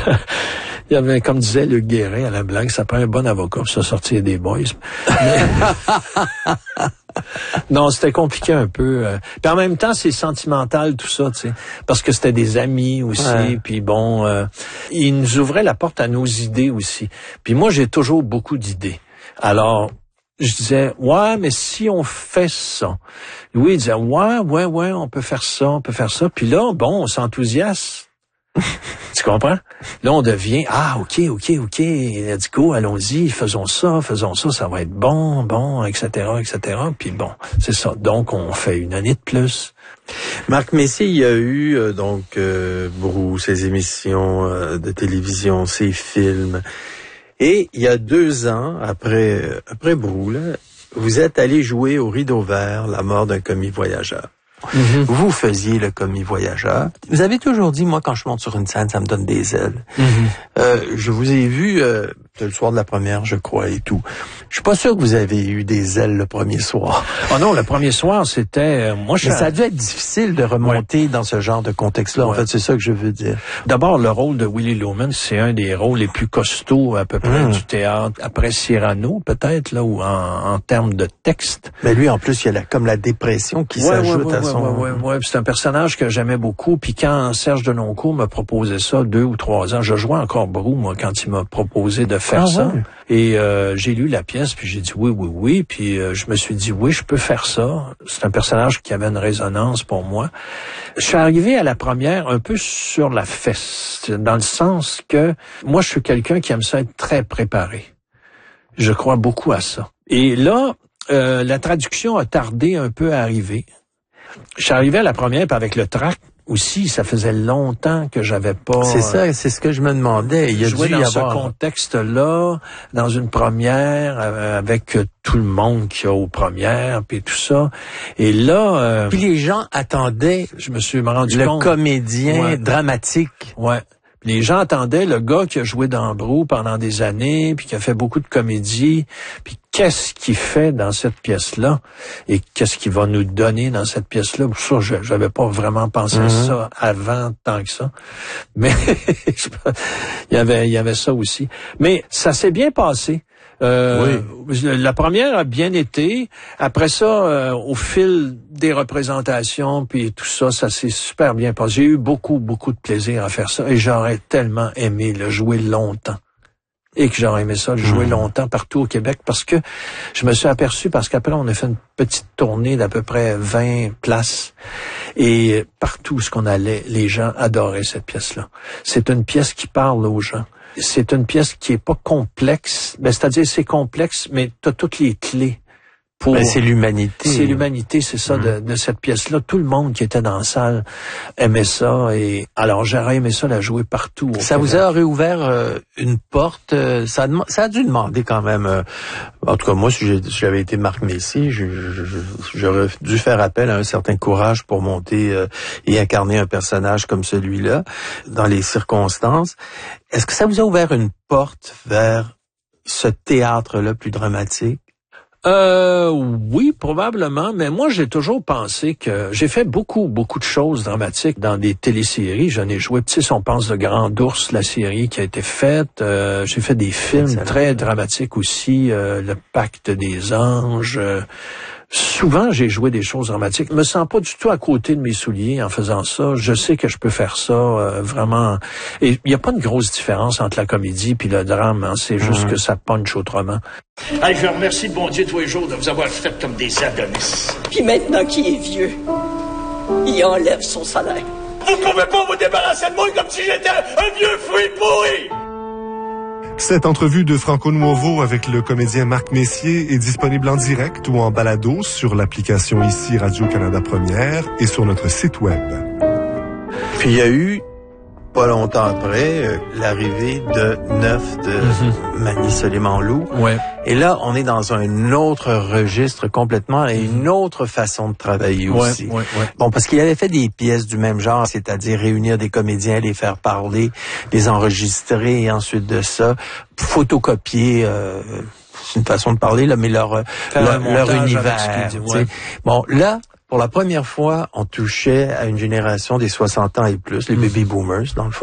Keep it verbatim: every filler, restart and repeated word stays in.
Il y avait, comme disait Luc Guérin à la blague, ça prend un bon avocat pour se sortir des boys. Mais... non, c'était compliqué un peu. Puis en même temps, c'est sentimental tout ça, tu sais, parce que c'était des amis aussi. Ouais. Puis bon, euh, ils nous ouvraient la porte à nos idées aussi. Puis moi, j'ai toujours beaucoup d'idées. Alors, je disais, ouais, mais si on fait ça. Louis il disait, ouais, ouais, ouais, on peut faire ça, on peut faire ça. Puis là, bon, on s'enthousiasme. Tu comprends? Là, on devient, ah, OK, OK, OK, let's go, allons-y, faisons ça, faisons ça, ça va être bon, bon, et cetera, et cetera. Puis bon, c'est ça. Donc, on fait une année de plus. Marc Messier, il y a eu, euh, donc, euh, Brou, ses émissions euh, de télévision, ses films. Et il y a deux ans, après, après Brou, là, vous êtes allé jouer au Rideau Vert, La mort d'un commis voyageur. Mm-hmm. Vous faisiez le commis voyageur. Vous avez toujours dit, moi, quand je monte sur une scène, ça me donne des ailes. Mm-hmm. Euh, je vous ai vu euh, le soir de la première, je crois, et tout. Je suis pas sûr que vous avez eu des ailes le premier soir. Oh non, le premier soir, c'était... Euh, moi, je... Mais ça a dû être difficile de remonter ouais. dans ce genre de contexte-là. Ouais. En fait, c'est ça que je veux dire. D'abord, le rôle de Willy Loman, c'est un des rôles les plus costauds à peu près mm. du théâtre. Après Cyrano, peut-être, là, ou en, en termes de texte. Mais lui, en plus, il y a la, comme la dépression qui ouais, s'ajoute ouais, ouais, à son... Ouais, ouais, ouais. C'est un personnage que j'aimais beaucoup. Puis quand Serge Denoncourt me proposait ça, deux ou trois ans, je jouais encore Brou, moi, quand il m'a proposé de faire ah, ça. Ouais. Et euh, j'ai lu la pièce, puis j'ai dit oui, oui, oui. Puis euh, je me suis dit, oui, je peux faire ça. C'est un personnage qui avait une résonance pour moi. Je suis arrivé à la première un peu sur la fesse, dans le sens que moi, je suis quelqu'un qui aime ça être très préparé. Je crois beaucoup à ça. Et là, euh, la traduction a tardé un peu à arriver. Je suis arrivé à la première, puis avec le tract aussi, ça faisait longtemps que j'avais pas... C'est ça, c'est ce que je me demandais. Il y a joué dû dans y ce avoir... contexte-là, dans une première, euh, avec tout le monde qui a aux premières, puis tout ça. Et là... Euh, puis les gens attendaient... Je me suis rendu le compte... Le comédien ouais. dramatique. Ouais. Les gens attendaient le gars qui a joué dans Brou pendant des années, puis qui a fait beaucoup de comédies, puis qu'est-ce qu'il fait dans cette pièce-là, et qu'est-ce qu'il va nous donner dans cette pièce-là. Pour ça, je j'avais pas vraiment pensé mm-hmm. à ça avant tant que ça. Mais il y avait il y avait ça aussi. Mais ça s'est bien passé. Euh, oui. La première a bien été. Après ça, euh, au fil des représentations, puis tout ça, ça s'est super bien passé. J'ai eu beaucoup, beaucoup de plaisir à faire ça. Et j'aurais tellement aimé le jouer longtemps. Et que j'aurais aimé ça, le jouer mmh. longtemps partout au Québec. Parce que je me suis aperçu, parce qu'après, on a fait une petite tournée d'à peu près vingt places. Et partout où ce qu'on allait, les gens adoraient cette pièce-là. C'est une pièce qui parle aux gens. C'est une pièce qui est pas complexe, ben c'est-à-dire c'est complexe, mais t'as toutes les clés pour. Ben c'est l'humanité. C'est l'humanité, c'est ça mmh. de, de cette pièce-là. Tout le monde qui était dans la salle aimait ça, et alors j'aurais aimé ça la jouer partout. Ça Québec. Vous a réouvert euh, une porte. Euh, ça, a, ça a dû demander quand même. Euh, en tout cas, moi, si, si j'avais été Marc Messier, je, je, je, j'aurais dû faire appel à un certain courage pour monter euh, et incarner un personnage comme celui-là dans les circonstances. Est-ce que ça vous a ouvert une porte vers ce théâtre-là plus dramatique? Euh, oui, probablement, mais moi, j'ai toujours pensé que j'ai fait beaucoup, beaucoup de choses dramatiques dans des téléséries. J'en ai joué, tu sais, on pense de Grand Ours, la série qui a été faite. Euh, j'ai fait des films Excellent. Très dramatiques aussi, euh, Le Pacte des Anges. Euh, souvent, j'ai joué des choses dramatiques. Je me sens pas du tout à côté de mes souliers en faisant ça. Je sais que je peux faire ça euh, vraiment. Et il y a pas de grosse différence entre la comédie puis le drame. Hein. C'est juste mmh. que ça punch autrement. Hey, je remercie le bon Dieu tous les jours de vous avoir fait comme des Adonis. Puis maintenant qu'il est vieux, il enlève son salaire. Vous pouvez pas vous débarrasser de moi comme si j'étais un vieux fruit pourri! Cette entrevue de Franco Nuovo avec le comédien Marc Messier est disponible en direct ou en balado sur l'application ici Radio-Canada Première et sur notre site web. Puis il y a eu, pas longtemps après, euh, l'arrivée de Neuf de mm-hmm. Mani Soleiman-Loup. Ouais. Et là, on est dans un autre registre complètement et une autre façon de travailler ouais, aussi. Ouais, ouais. Bon, parce qu'il avait fait des pièces du même genre, c'est-à-dire réunir des comédiens, les faire parler, les enregistrer et ensuite de ça, photocopier... Euh, c'est une façon de parler, là, mais leur, leur, leur univers. Dit, ouais. Bon, là, pour la première fois, on touchait à une génération des soixante ans et plus, les mm. baby boomers, dans le fond.